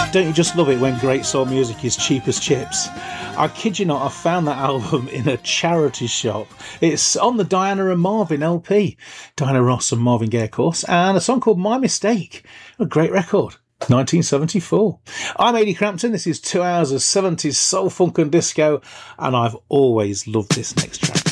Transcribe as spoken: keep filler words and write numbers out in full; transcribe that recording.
Don't you just love it when great soul music is cheap as chips? I kid you not, I found that album in a charity shop. It's on the Diana and Marvin L P. Diana Ross and Marvin Gaye, of course, and a song called My Mistake. A great record. nineteen seventy-four. I'm Ady Crampton. This is two hours of seventies soul, funk and disco, and I've always loved this next track.